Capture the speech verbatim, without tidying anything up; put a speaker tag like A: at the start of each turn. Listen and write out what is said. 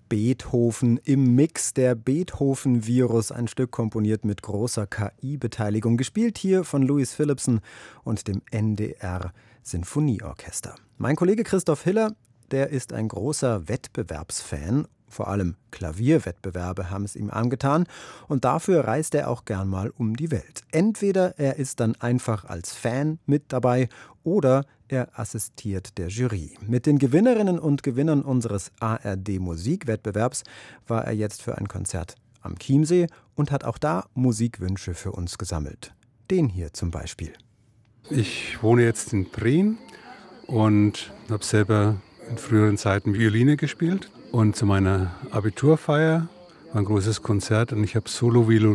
A: Beethoven im Mix, der Beethoven-Virus, ein Stück komponiert mit großer K I-Beteiligung, gespielt hier von Louis Philippson und dem N D R Sinfonieorchester. Mein Kollege Christoph Hiller, der ist ein großer Wettbewerbsfan. Vor allem Klavierwettbewerbe haben es ihm angetan und dafür reist er auch gern mal um die Welt. Entweder er ist dann einfach als Fan mit dabei oder er assistiert der Jury. Mit den Gewinnerinnen und Gewinnern unseres A R D-Musikwettbewerbs war er jetzt für ein Konzert am Chiemsee und hat auch da Musikwünsche für uns gesammelt. Den hier zum Beispiel.
B: Ich wohne jetzt in Prien und habe selber in früheren Zeiten Violine gespielt. Und zu meiner Abiturfeier war ein großes Konzert und ich habe Solo-Violine